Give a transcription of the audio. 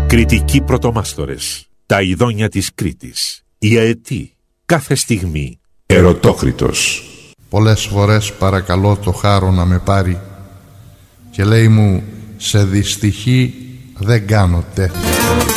Κρητικοί πρωτομάστορες. Τα ειδόνια της Κρήτης. Η αετή. Κάθε στιγμή. Ερωτόκριτος. Πολλές φορές παρακαλώ το Χάρο να με πάρει και λέει μου, σε δυστυχή δεν κάνω τέτοια.